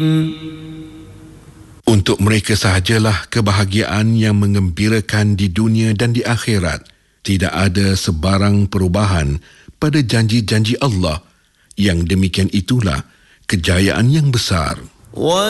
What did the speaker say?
Untuk mereka sahajalah kebahagiaan yang mengembirakan di dunia dan di akhirat. Tidak ada sebarang perubahan pada janji-janji Allah. Yang demikian itulah kejayaan yang besar.